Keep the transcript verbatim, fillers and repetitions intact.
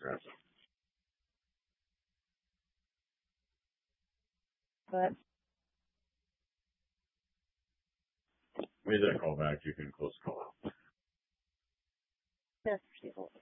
scratch. But When you get a call back, you can close the call out. that's foreseeable.